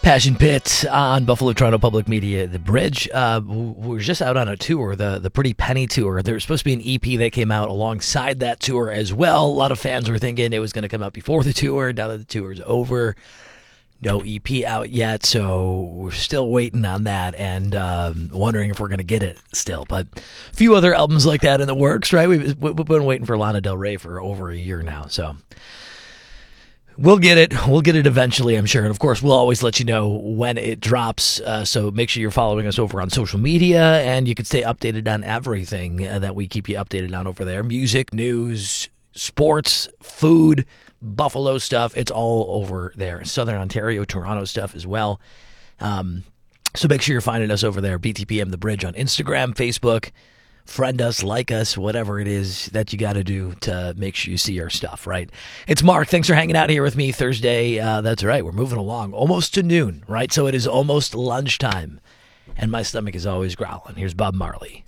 Passion Pit on Buffalo Toronto Public Media, The Bridge. We're just out on a tour, the Pretty Penny Tour. There's supposed to be an EP that came out alongside that tour as well. A lot of fans were thinking it was going to come out before the tour. Now that the tour is over, no EP out yet, so we're still waiting on that and wondering if we're going to get it still. But a few other albums like that in the works, right? We've been waiting for Lana Del Rey for over a year now, so we'll get it. We'll get it eventually, I'm sure. And, of course, we'll always let you know when it drops. So make sure you're following us over on social media, and you can stay updated on everything that we keep you updated on over there. Music, news, sports, food, Buffalo stuff. It's all over there. Southern Ontario, Toronto stuff as well. So make sure you're finding us over there. BTPM The Bridge on Instagram, Facebook. Friend us, like us, whatever it is that you got to do to make sure you see our stuff, right? It's Mark. Thanks for hanging out here with me Thursday. That's right. We're moving along almost to noon, right? So it is almost lunchtime, and my stomach is always growling. Here's Bob Marley.